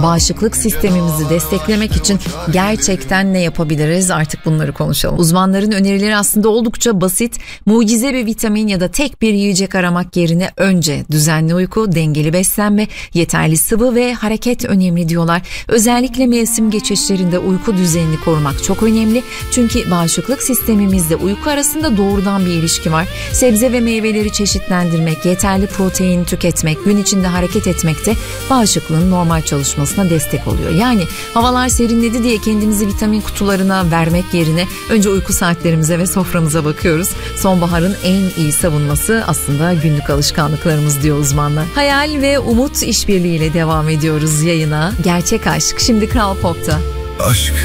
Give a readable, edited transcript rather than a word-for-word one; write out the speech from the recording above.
bağışıklık sistemimizi desteklemek için gerçekten ne yapabiliriz? Artık bunları konuşalım. Uzmanların önerileri aslında oldukça basit. Mucize bir vitamin ya da tek bir yiyecek aramak yerine önce düzenli uyku, dengeli beslenme, yeterli sıvı ve hareket önemli diyorlar. Özellikle mevsim geçişlerinde uyku düzenini korumak çok önemli. Çünkü bağışıklık sistemimizle uyku arasında doğrudan bir ilişki var. Sebze ve meyveleri çeşitlendirmek, yeterli protein tüketmek, gün içinde hareket etmek de bağışıklığın normal çalışmasına destek oluyor. Yani havalar serinledi diye kendimizi vitamin kutularına vermek yerine önce uyku saatlerimize ve soframıza bakıyoruz. Sonbaharın en iyi savunması aslında günlük alışkanlıklarımız diyor uzmanlar. Hayal ve umut işbirliğiyle devam ediyoruz yayına. Gerçek aşk şimdi Kral Pop'ta. Aşk